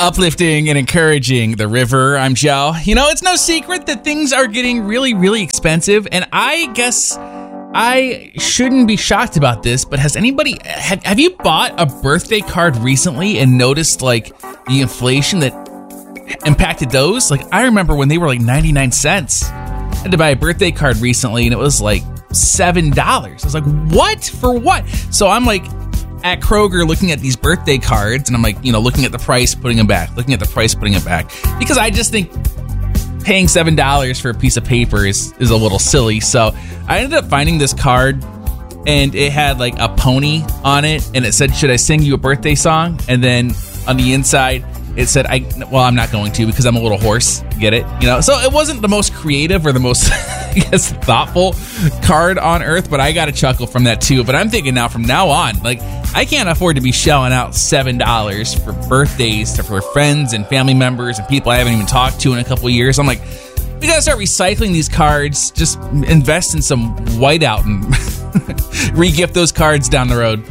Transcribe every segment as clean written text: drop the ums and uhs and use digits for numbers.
Uplifting and encouraging the river. I'm Joe. You know, it's no secret that things are getting really, really expensive, and I guess I shouldn't be shocked about this, but has anybody, have you bought a birthday card recently and noticed like the inflation that impacted those? Like, I remember when they were like 99 cents. I had to buy a birthday card recently and it was like $7. I was like, what? For what? So I'm like at Kroger looking at these birthday cards and I'm like, looking at the price, putting them back, looking at the price, putting it back. Because I just think paying $7 for a piece of paper is a little silly. So I ended up finding this card and it had like a pony on it and it said, should I sing you a birthday song? And then on the inside, it said, I'm not going to because I'm a little hoarse. Get it? So it wasn't the most creative or the most, thoughtful card on earth, but I got a chuckle from that too. But I'm thinking now, from now on, like, I can't afford to be shelling out $7 for birthdays for friends and family members and people I haven't even talked to in a couple of years. I'm like, we got to start recycling these cards, just invest in some whiteout and re-gift those cards down the road.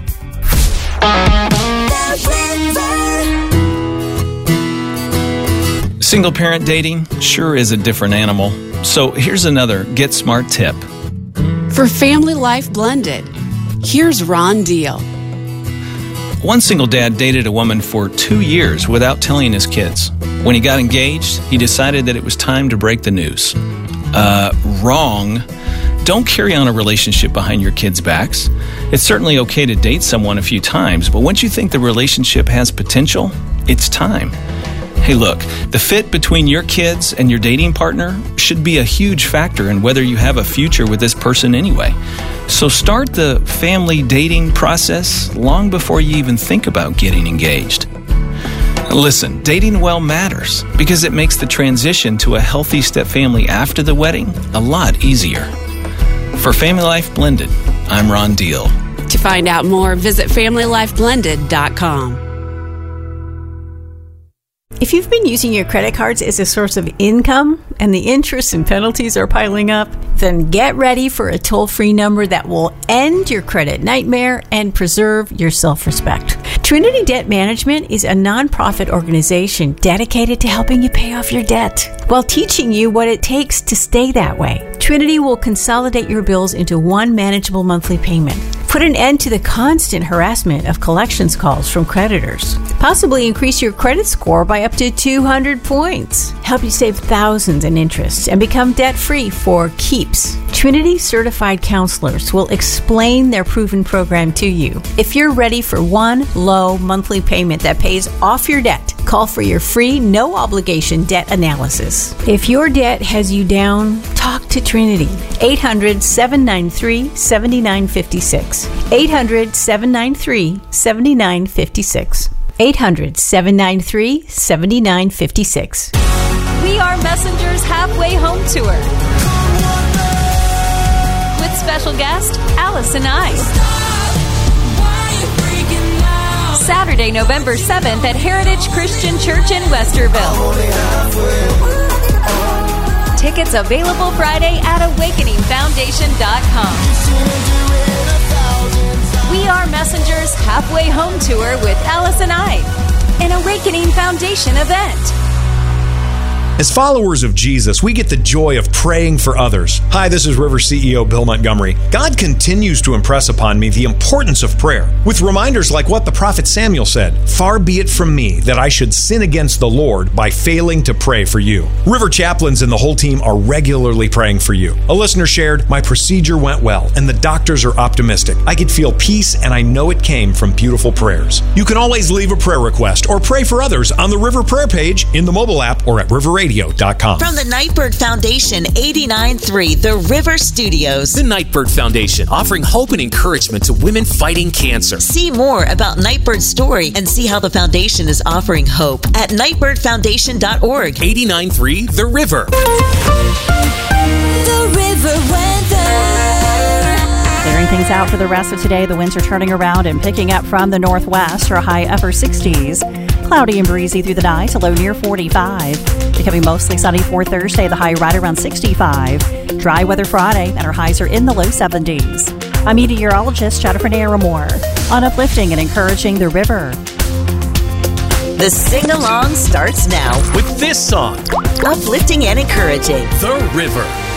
Single parent dating sure is a different animal. So here's another Get Smart tip. For Family Life Blended, here's Ron Deal. One single dad dated a woman for 2 years without telling his kids. When he got engaged, he decided that it was time to break the news. Wrong. Don't carry on a relationship behind your kids' backs. It's certainly okay to date someone a few times, but once you think the relationship has potential, it's time. Hey, look, the fit between your kids and your dating partner should be a huge factor in whether you have a future with this person anyway. So start the family dating process long before you even think about getting engaged. Listen, dating well matters because it makes the transition to a healthy stepfamily after the wedding a lot easier. For Family Life Blended, I'm Ron Deal. To find out more, visit FamilyLifeBlended.com. If you've been using your credit cards as a source of income and the interest and penalties are piling up, then get ready for a toll-free number that will end your credit nightmare and preserve your self-respect. Trinity Debt Management is a nonprofit organization dedicated to helping you pay off your debt while teaching you what it takes to stay that way. Trinity will consolidate your bills into one manageable monthly payment. Put an end to the constant harassment of collections calls from creditors. Possibly increase your credit score by up to 200 points. Help you save thousands in interest and become debt-free for keeps. Trinity certified counselors will explain their proven program to you. If you're ready for one low monthly payment that pays off your debt, call for your free, no-obligation debt analysis. If your debt has you down, talk to Trinity. 800-793-7956. 800-793-7956. 800-793-7956. We Are Messengers Halfway Home Tour with special guest Allison I. Saturday, November 7th at Heritage Christian Church in Westerville. Tickets available Friday at AwakeningFoundation.com. We Are Messengers Halfway Home Tour with Allison I, an Awakening Foundation event. As followers of Jesus, we get the joy of praying for others. Hi, this is River CEO Bill Montgomery. God continues to impress upon me the importance of prayer, with reminders like what the prophet Samuel said, "Far be it from me that I should sin against the Lord by failing to pray for you." River chaplains and the whole team are regularly praying for you. A listener shared, "My procedure went well, and the doctors are optimistic. I could feel peace, and I know it came from beautiful prayers." You can always leave a prayer request or pray for others on the River prayer page, in the mobile app, or at riverradio.com. From the Nightbird Foundation, 89.3 The River Studios. The Nightbird Foundation, offering hope and encouragement to women fighting cancer. See more about Nightbird's story and see how the foundation is offering hope at nightbirdfoundation.org. 89.3 The River. The River weather. Clearing things out for the rest of today. The winds are turning around and picking up from the northwest for a high upper 60s. Cloudy and breezy through the night, a low near 45. Becoming mostly sunny for Thursday, the high right around 65. Dry weather Friday, and our highs are in the low 70s. I'm meteorologist Jennifer Naramore on Uplifting and Encouraging the River. The sing-along starts now. With this song, Uplifting and encouraging. The River.